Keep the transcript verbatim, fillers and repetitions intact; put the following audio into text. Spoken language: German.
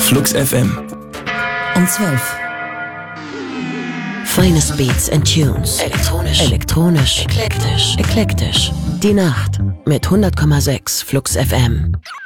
Flux F M. Um zwölf. Finest Beats and Tunes. Elektronisch. Elektronisch. Eklektisch. Eklektisch. Die Nacht mit hundert Komma sechs Flux F M.